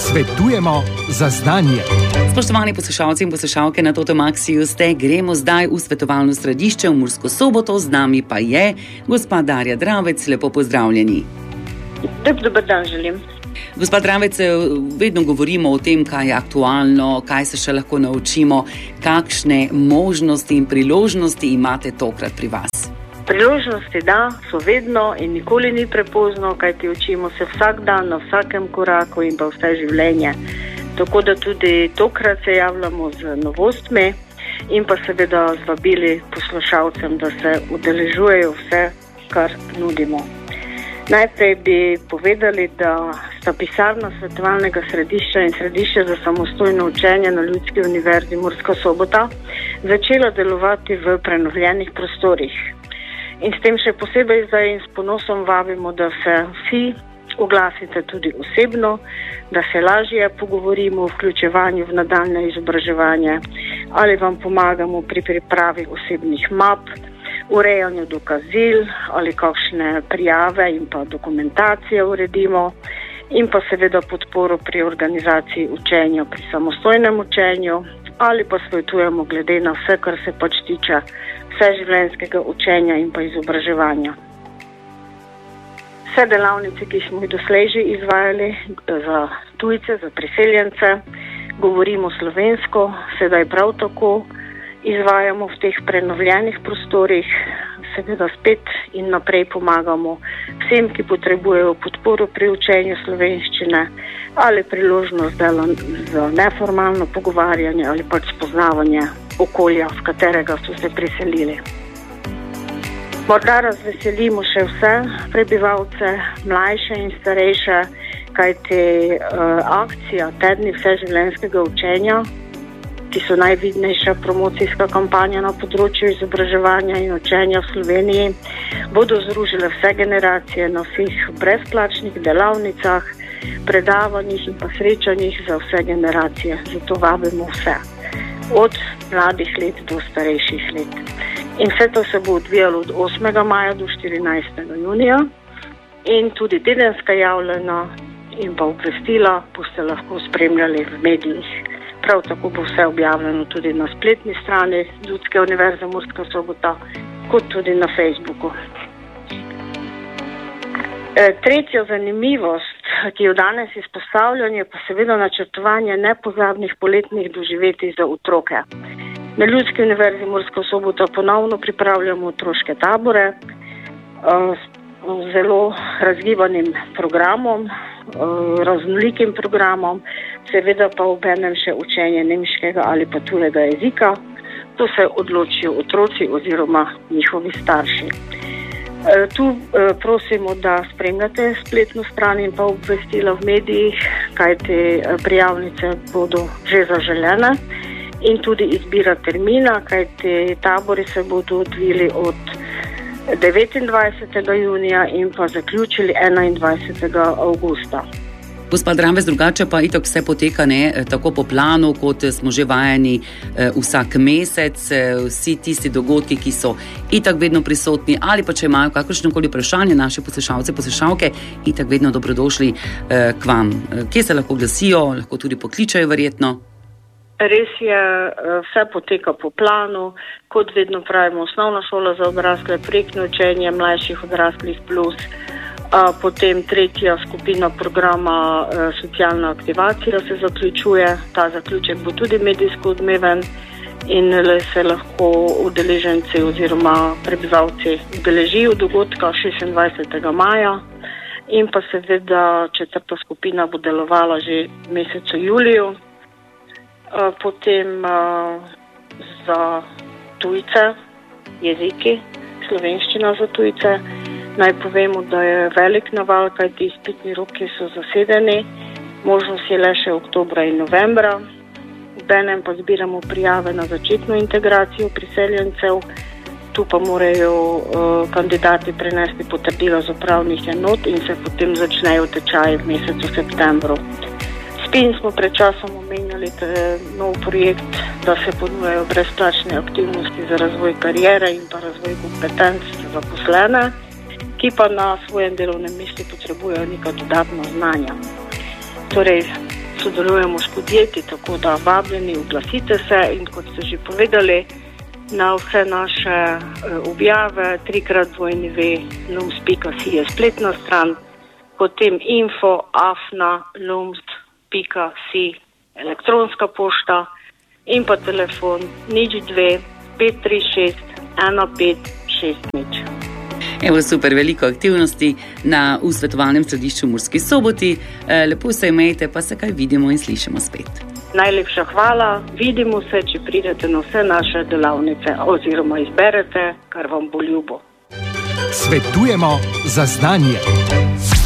Svetujemo za znanje. Spoštovani poslušalci in poslušalke na Toto Maxiju ste, gremo zdaj v svetovalno središče v Mursko Soboto, z nami pa je gospa Darja Dravec, lepo pozdravljeni. Dober dan želim. Gospa Dravec, vedno govorimo o tem, kaj je aktualno, kaj se še lahko naučimo, kakšne možnosti in priložnosti imate tokrat pri vas. Priložnosti da, so vedno in nikoli ni prepozno, kajti učimo se vsak dan, na vsakem koraku in pa vse življenje. Tako da tudi tokrat se javljamo z novostmi in pa seveda z vabili poslušalcem, da se udeležujejo vse, kar nudimo. Najprej bi povedali, da sta pisarna svetovalnega središča in središče za samostojno učenje na Ljudski univerzi Murska Sobota začela delovati v prenovljenih prostorih. In s tem še posebej zdaj in s ponosom vabimo, da se vsi oglasite tudi osebno, da se lažje pogovorimo o vključevanju v nadaljnje izobraževanje ali vam pomagamo pri pripravi osebnih map, urejanju dokazil ali kakšne prijave in pa dokumentacije uredimo in pa seveda podporo pri organizaciji učenja pri samostojnem učenju ali pa svetujemo glede na vse, kar se pač tiče vseživljenjskega učenja in pa izobraževanja. Vse delavnice, ki smo jih doslej že izvajali za tujce, za priseljence, govorimo slovensko, sedaj prav tako izvajamo v teh prenovljenih prostorih, seveda spet in naprej pomagamo vsem, ki potrebujejo podporo pri učenju slovenščine ali priložnost za neformalno pogovarjanje ali pač spoznavanje okolja, v katerega so se priselili. Morda razveselimo še vse prebivalce, mlajše in starejše, kajti akcija Tedni vseživljenjskega učenja, ki so najvidnejša promocijska kampanja na področju izobraževanja in učenja v Sloveniji, bodo združile vse generacije na vseh brezplačnih delavnicah, predavanjih in pa srečanjih za vse generacije. Zato vabimo vse, od mladih let do starejših let. In vse to se bo odvijalo od 8. maja do 14. junija in tudi tedenska javljena in pa obvestila boste lahko spremljali v medijih. Prav tako bo vse objavljeno tudi na spletni strani Ljudske univerze Murska Sobota, kot tudi na Facebooku. Tretja zanimivost, ki jo danes izpostavljam, je pa seveda načrtovanje nepozabnih poletnih doživetij za otroke. Na Ljudski univerzi Murska Sobota ponovno pripravljamo otroške tabore z zelo razgibanim programom, raznolikim programom, seveda pa obenem še učenje nemškega ali pa tujega jezika. To se odločijo otroci oziroma njihovi starši. Tu prosimo, da spremljate spletno stran in pa obvestila v medijih, kajte prijavnice bodo že zaželene in tudi izbira termina, kajte tabori se bodo odvili od 29. junija in pa zaključili 21. avgusta. Gospod Dravec, drugače pa itak vse poteka tako po planu, kot smo že vajeni vsak mesec. Vsi tisti dogodki, ki so itak vedno prisotni ali pa če imajo kakršnokoli vprašanje naše poslušalce, poslušalke, itak vedno dobrodošli k vam. Kje se lahko glasijo, lahko tudi pokličajo verjetno? Res je, vse poteka po planu, kot vedno pravimo, osnovna šola za odrasle, projektno učenje mlajših odraslih plus, potem tretja skupina programa socialna aktivacija se zaključuje. Ta zaključek bo tudi medijsko odmeven in se lahko udeleženci oziroma prebivalci udeležijo dogodka 26. maja in pa seveda četrta skupina bo delovala že v mesecu juliju. Potem za tujce jeziki, slovenščina za tujce. Naj povemo, da je velik naval, kajti izpitni roki so zasedeni, možnost je le še oktobra in novembra. Obenem pa zbiramo prijave na začetno integracijo priseljencev. Tu pa morajo kandidati prenesti potrdilo z upravnih enot in se potem začnejo tečaji v mesecu septembru. SPIN smo pred časom omenjali nov projekt, da se ponujajo brezplačne aktivnosti za razvoj kariere in pa razvoj kompetenc za zaposlene, ki pa na svojem delovnem mestu potrebujejo neka dodatna znanja. Torej, sodelujemo s podjetji, tako da vabljeni, oglasite se in kot ste že povedali, na vse naše objave 3x2lums.si je spletna stran, potem info@lums.si elektronska pošta in pa telefon 02 536 1560. Evo, super, veliko aktivnosti v svetovalnem središču v Murski Soboti. Lepo se imejte, pa se kaj vidimo in slišimo spet. Najlepša hvala. Vidimo se, če pridete na vse naše delavnice oziroma izberete, kar vam bo ljubo. Svetujemo za znanje.